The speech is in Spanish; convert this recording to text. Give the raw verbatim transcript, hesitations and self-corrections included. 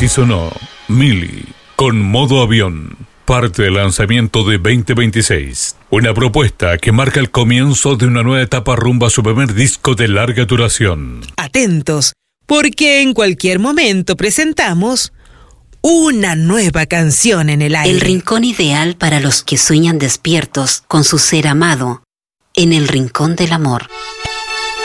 Así sonó Mili con Modo Avión, parte del lanzamiento de veinte veintiséis. Una propuesta que marca el comienzo de una nueva etapa rumbo a su primer disco de larga duración. Atentos, porque en cualquier momento presentamos una nueva canción en el aire. El rincón ideal para los que sueñan despiertos con su ser amado, en el rincón del amor.